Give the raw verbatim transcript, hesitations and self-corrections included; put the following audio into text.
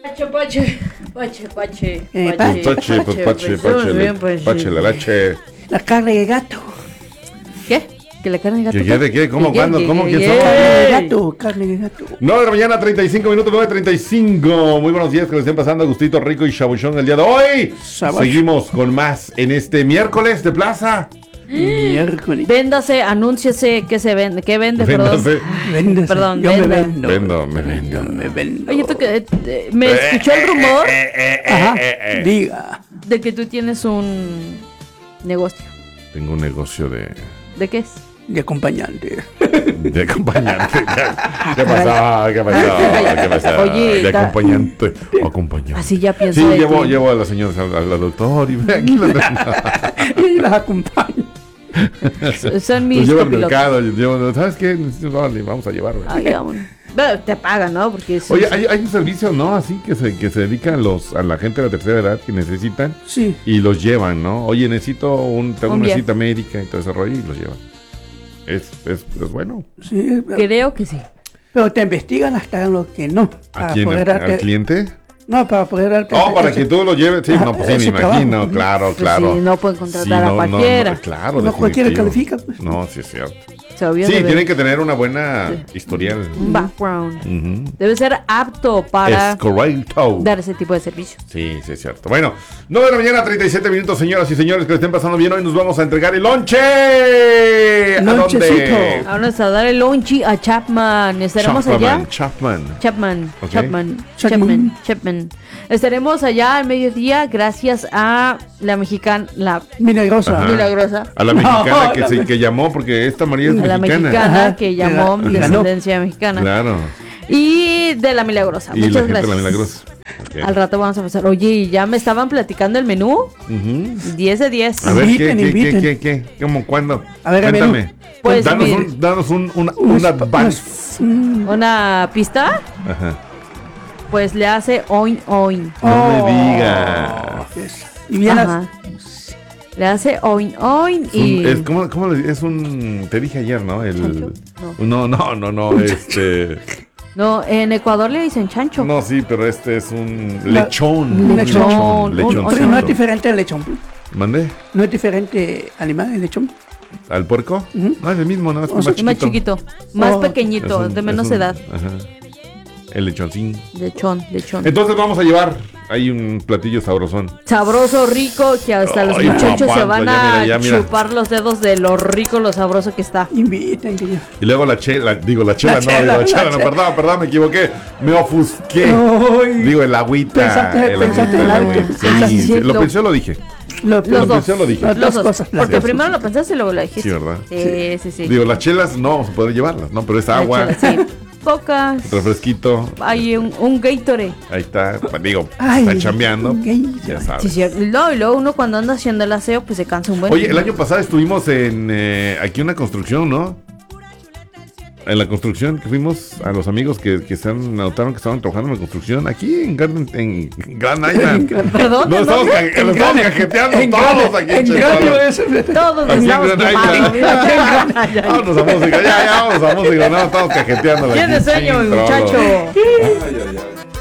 Pache, pache, pache, pache, Eh, pache, Pache, pues pache, pues, pache, bien, pues, pache, la lache. La carne de gato. ¿Qué? ¿Que la carne de gato? ¿Qué, qué, de qué? ¿Cómo, ¿Qué, cuándo? qué, ¿Cómo? qué, ¿Quién qué? somos? Carne de gato, carne de gato. nueve de la mañana, treinta y cinco minutos, nueve treinta y cinco. Muy buenos días, que les estén pasando Agustito Rico y Chabuchón el día de hoy. Sabacho. Seguimos con más en este miércoles de plaza. Miércoles. Véndase, anúnciese que se vende, que vende, Véndase. perdón. Véndase. Perdón, Yo me venda. vendo. Vendo, me vendo. Me vendo. Oye, tú que eh, me escuchó el rumor Eh, eh, eh, Ajá. eh, eh. Diga. de que tú tienes un negocio. Tengo un negocio de, ¿De qué es? De acompañante. de acompañante. ¿Qué pasó? ¿Qué pasó? ¿Qué pasó? Oye, de da- acompañante. Acompañante. Así ya pienso. Sí, de llevo, ti. llevo a la señora, al, al doctor y ve aquí la Y las acompaño. Son mis Los llevo al copilotos. mercado, llevo, ¿sabes qué? Vale, vamos a llevarlo. Ay, vámonos. Bueno, te pagan, ¿no? Porque es Oye, hay, hay un servicio, ¿no? Así que se, que se dedica a, los, a la gente de la tercera edad que necesitan Sí. y los llevan, ¿no? Oye, necesito un, tengo Un una viaje. cita médica y todo ese rollo y los llevan. Es, es, es bueno. Sí. Pero, creo que sí. pero te investigan hasta lo que no. ¿A Para quién? poder ¿Al, darte. al cliente? No, para poder darte. Oh, para ese- que tú lo lleves. Sí, Ajá, no, pues sí, me ese imagino. trabajo. Claro, Pues claro. sí, no pueden contratar Sí, a no, no, cualquiera. no, claro, No cualquiera definitivo. califica, pues. No, sí es cierto. Se obvio Sí, debe- tienen que tener una buena historial. un background. Ujú. Debe ser apto para Es correcto. dar ese tipo de servicio. Sí, sí es cierto. Bueno, nueve de la mañana, treinta y siete minutos, señoras y señores, que lo estén pasando bien. Hoy nos vamos a entregar el lonche. ¿A Lonchecito. dónde? Vamos a dar el lonchi a Chapman. ¿Estaremos allá? Chapman. Chapman, Ok. Chapman, Chapman. Chapman, Chapman. Estaremos allá al mediodía gracias a la mexicana, la Milagrosa. Ajá. milagrosa, A la mexicana No, que, la se, me- que llamó, porque esta María es a la mexicana. mexicana Ajá. que llamó Ganó. descendencia mexicana. Claro. Y de la milagrosa. Y la Muchas gente de gracias. la milagrosa. Ok. Al rato vamos a pasar. Oye, ya me estaban platicando el menú. Ujú. diez de diez. A ver, Inviten, ¿qué, qué, inviten. qué, qué, qué, cómo, cuándo? A ver, el Cuéntame. menú. Pues, danos mire. un, danos un, una, un Unos- advance. unos- mm, Una pista, Ajá. pues le hace oin oin. No me Oh. digas. es- Y bien las- Ajá. Le hace oin oin Es un- y es, ¿cómo, cómo le- es un. Te dije ayer, ¿no? El. ¿Chancho? No, no, no, no. Este. no, en Ecuador le dicen chancho. No, sí, pero este es un La- lechón. Un Un lechón, lechón. un- Lechón. Pero no es diferente al lechón. ¿Mandé? No es diferente animal el lechón. ¿Al puerco? Ujú. No, es el mismo, nada más que O sea, más Más chiquito. chiquito, más Oh. pequeñito, Es un- de menos es un- edad. Ajá. El lechoncín. Lechón, lechón. Entonces vamos a llevar ahí un platillo sabrosón. Sabroso, rico, que hasta los Ay, muchachos papá, se van ya a mira, ya mira. chupar los dedos de lo rico, lo sabroso que está. Inviten que ya. Y luego la chela, digo la chela, La no, chela, digo la chela, la no, chela. perdón, perdón, me equivoqué. Me ofusqué. Ay. Digo el agüita. Pensaste- el pensaste agüita, en el alto. agüita. Sí, Ah, sí, sí, sí, lo lo- pensé o lo dije. Lo, Los Lo dos. pensé o lo dije. Las Los dos dos. cosas, las Porque dos primero cosas. lo pensaste y luego lo dijiste. Sí, ¿verdad? Sí, sí, sí. Digo, las chelas no vamos a poder llevarlas, ¿no? Pero es La agua, chela, sí. Pocas. refresquito. Hay un, un Gatorade. Ahí está. Pues, digo, Ay, está chambeando. gay. Ya Sí, sabes. cierto. Y luego, y luego uno cuando anda haciendo el aseo, pues se cansa un buen. Oye, el año pasado estuvimos en eh, aquí una construcción, ¿no? En la construcción que fuimos a los amigos que, que se han notaron que estaban trabajando en la construcción aquí en Garden, en Grand Island. Perdón, No ¿en estamos, dónde? ca- nos estamos cajeteando En todos grande, aquí en che, grande todos. eso. Todos Aquí en estamos Grand quemados. Island. Mira, aquí en Gran Island. Vámonos a música, ya, ya, vamos a música, no, estamos cajeteando. Tiene sueño, mi muchacho. Ay, ay, ay.